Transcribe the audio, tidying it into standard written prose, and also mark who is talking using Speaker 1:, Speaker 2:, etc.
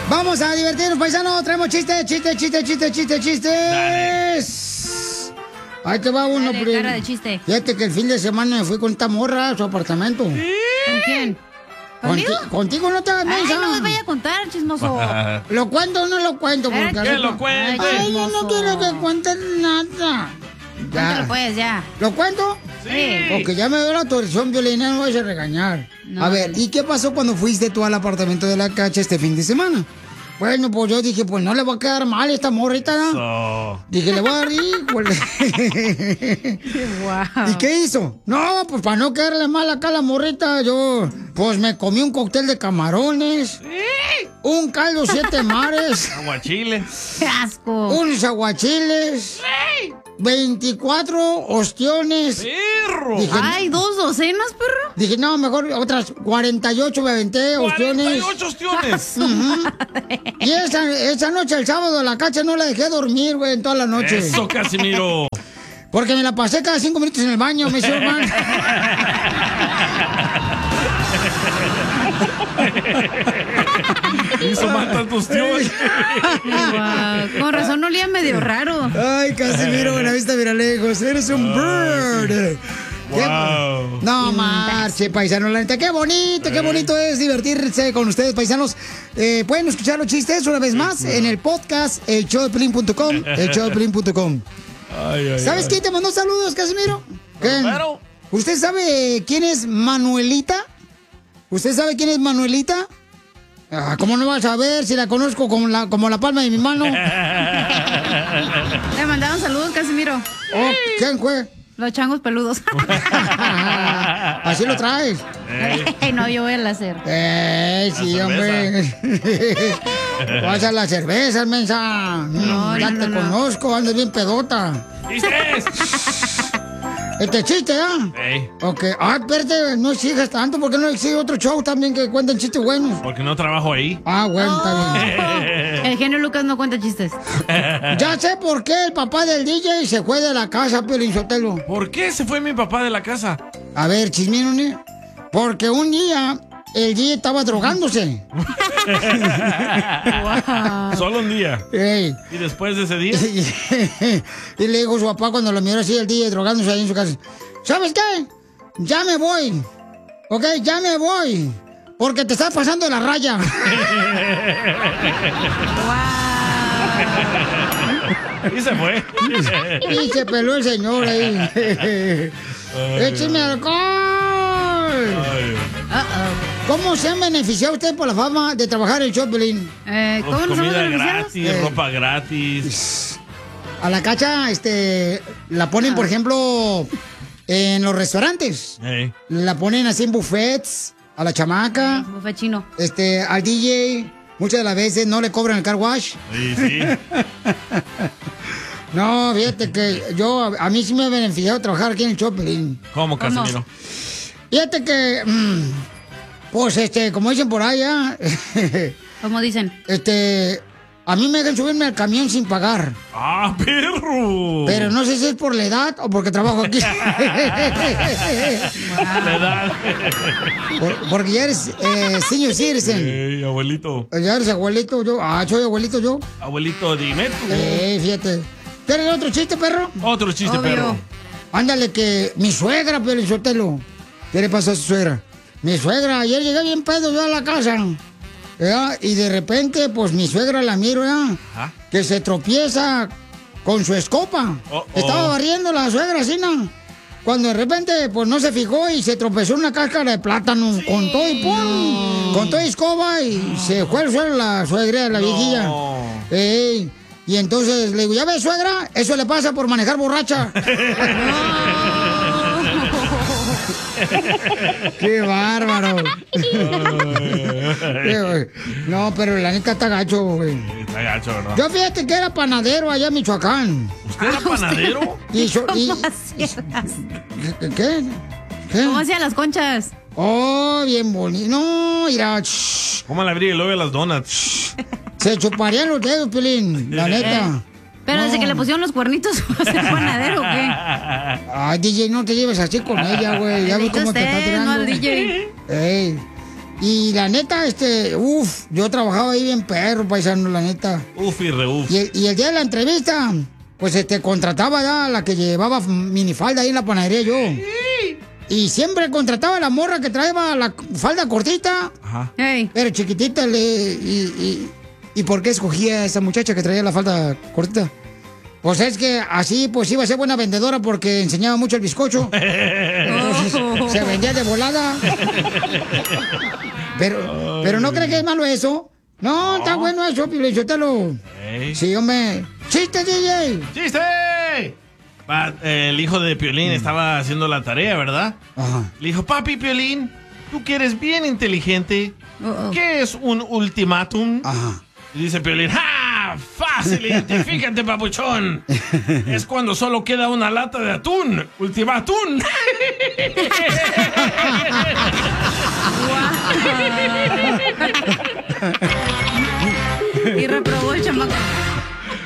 Speaker 1: Vamos a divertirnos, paisanos. Traemos chistes. Dale. Ahí te va uno,
Speaker 2: Dale, cara de chiste.
Speaker 1: Fíjate que el fin de semana me fui con esta morra a su apartamento.
Speaker 2: ¿Con quién? ¿Conmigo?
Speaker 1: Contigo no te hagas mensa.
Speaker 2: Ay, no me vaya a contar, chismoso.
Speaker 1: ¿Lo cuento o no lo cuento?
Speaker 2: ¿Qué lo cuente?
Speaker 1: Ay, yo no quiero que cuentes nada.
Speaker 2: Cuéntalo pues, ya.
Speaker 1: ¿Lo cuento?
Speaker 2: Sí.
Speaker 1: Porque ya me dio la autorización, Violina, no vayas a regañar.
Speaker 2: No,
Speaker 1: a ver, ¿y qué pasó cuando fuiste tú al apartamento de la Cacha este fin de semana? Bueno, pues yo dije, pues no le va a quedar mal esta morrita, ¿no? Dije, le voy a dar híjole.
Speaker 2: Wow.
Speaker 1: ¿Y qué hizo? No, pues para no quedarle mal acá a la morrita, yo pues me comí un cóctel de camarones, un caldo 7 mares,
Speaker 3: Aguachiles.
Speaker 2: ¡Qué asco!
Speaker 1: unos aguachiles, 24 ostiones.
Speaker 3: ¡Perro!
Speaker 1: Dije,
Speaker 2: ¡Ay, 2 docenas, perro!
Speaker 1: Dije, no, mejor otras 48 me aventé, ostiones.
Speaker 3: 48 ostiones.
Speaker 1: Y esa noche, el sábado, la Cacha no la dejé dormir, güey, en toda la noche.
Speaker 3: Eso, Casimiro.
Speaker 1: Porque me la pasé cada 5 minutos en el baño, me hizo mal.
Speaker 3: Hizo mal tantos tíos.
Speaker 2: Wow. Con razón olía medio raro.
Speaker 1: Ay, Casimiro, buena vista, mira lejos. Eres un bird.
Speaker 3: Wow.
Speaker 1: No marche, paisano, la neta, qué bonito es divertirse con ustedes, paisanos. Pueden escuchar los chistes una vez más en el podcast, elshowdepiolín.com, elshowdepiolín.com. ¿Sabes quién te mandó saludos, Casimiro?
Speaker 3: Claro.
Speaker 1: ¿Usted sabe quién es Manuelita? ¿Usted sabe quién es Manuelita? ¿Cómo no vas a ver si la conozco como la palma de mi mano?
Speaker 2: Le mandaron saludos, Casimiro.
Speaker 1: Oh, ¿quién fue?
Speaker 2: Los changos peludos.
Speaker 1: Así lo traes.
Speaker 2: No, yo voy a hacer.
Speaker 1: Sí, hombre. Vas a las cervezas, mensa. Ya te conozco, andas bien pedota.
Speaker 3: ¡Chistes!
Speaker 1: Este chiste, ¿ah? Ok. Espérate, no exiges tanto. ¿Por qué no exiges otro show también que cuenten chistes buenos?
Speaker 3: Porque no trabajo ahí.
Speaker 1: Bueno, está bien.
Speaker 2: El genio Lucas no cuenta chistes.
Speaker 1: Ya sé por qué el papá del DJ se fue de la casa, Piolín Sotelo.
Speaker 3: ¿Por qué se fue mi papá de la casa?
Speaker 1: A ver, chismín, porque un día el DJ estaba drogándose.
Speaker 2: Wow.
Speaker 3: Solo un día.
Speaker 1: Ey.
Speaker 3: ¿Y después de ese día?
Speaker 1: Y le dijo a su papá cuando lo miró así el DJ drogándose ahí en su casa: ¿sabes qué? Ya me voy. Ok, ya me voy. Porque te estás pasando de la raya.
Speaker 3: Y se fue.
Speaker 1: Y se peló el señor ahí. ¡Écheme alcohol! ¿Cómo se han beneficiado ustedes por la fama de trabajar en Choplin?
Speaker 2: ¿Cómo nos hemos
Speaker 3: Comida
Speaker 2: beneficiado?
Speaker 3: gratis, ropa gratis.
Speaker 1: A la Cacha, la ponen, por ejemplo, en los restaurantes. La ponen así en buffets, a la chamaca.
Speaker 2: Buffet chino.
Speaker 1: Al DJ, muchas de las veces no le cobran el car wash.
Speaker 3: Sí.
Speaker 1: No, fíjate que a mí sí me ha beneficiado trabajar aquí en el Choplin.
Speaker 3: ¿Cómo, Casimiro?
Speaker 1: Fíjate que, pues, como dicen por allá.
Speaker 2: ¿Cómo dicen?
Speaker 1: A mí me dejan subirme al camión sin pagar.
Speaker 3: ¡Ah, perro!
Speaker 1: Pero no sé si es por la edad o porque trabajo aquí.
Speaker 3: La edad.
Speaker 1: Porque ya eres senior citizen.
Speaker 3: Abuelito.
Speaker 1: Ya eres abuelito yo. Soy abuelito yo.
Speaker 3: Abuelito, dime tú.
Speaker 1: Fíjate. ¿Tienes otro chiste, perro?
Speaker 3: Otro chiste,
Speaker 2: Obvio.
Speaker 3: perro.
Speaker 1: Ándale, que mi suegra, Piolín Sotelo. ¿Qué le pasó a su suegra? Mi suegra, ayer llegué bien pedo yo a la casa. ¿Verdad? Y de repente, pues mi suegra la miro, ¿verdad? Que se tropieza con su escoba. Estaba barriendo la suegra así, ¿no? Cuando de repente, pues no se fijó y se tropezó en una cáscara de plátano con todo y ¡pum! Con todo y escoba y se fue al suelo la suegra, la viejilla. Y entonces le digo, ¿ya ves, suegra? Eso le pasa por manejar borracha. ¡Qué bárbaro! No, pero la neta está gacho, güey.
Speaker 3: Está gacho, ¿verdad?
Speaker 1: Yo fíjate que era panadero allá en Michoacán.
Speaker 3: ¿Usted era panadero?
Speaker 1: ¿Qué?
Speaker 2: ¿Cómo hacían las conchas?
Speaker 1: Oh, bien bonito. No, mira.
Speaker 3: ¿Cómo le abrí el hoyo a las donuts?
Speaker 1: Se chuparían los dedos, Pelín, la neta.
Speaker 2: Pero desde que le pusieron los cuernitos, ¿va a ser panadero o qué?
Speaker 1: Ay, DJ, no te lleves así con ella, güey. Ya ves cómo te está tirando.
Speaker 2: No al DJ.
Speaker 1: Y la neta, yo trabajaba ahí bien perro, paisano, la neta.
Speaker 3: Uf y reuf.
Speaker 1: Y el día de la entrevista, pues contrataba ya a la que llevaba minifalda ahí en la panadería yo. Y siempre contrataba a la morra que traía la falda cortita.
Speaker 3: Ajá.
Speaker 2: Hey.
Speaker 1: Pero chiquitita. ¿Y por qué escogía a esa muchacha que traía la falda cortita? Pues es que así pues iba a ser buena vendedora porque enseñaba mucho el bizcocho. Entonces se vendía de volada. Pero ¿no cree que es malo eso? No, está bueno eso, Piolichotelo. Sí, hombre. ¡Chiste, DJ!
Speaker 3: ¡Chiste! El hijo de Piolín estaba haciendo la tarea, ¿verdad?
Speaker 1: Ajá.
Speaker 3: Le dijo, papi Piolín, tú que eres bien inteligente, ¿qué es un ultimátum?
Speaker 1: Ajá.
Speaker 3: Y dice Piolín, ¡ja! ¡Fácil! Identifícate, papuchón. Es cuando solo queda una lata de atún. ¡Ultimátum!
Speaker 2: Y reprobó el chamaco.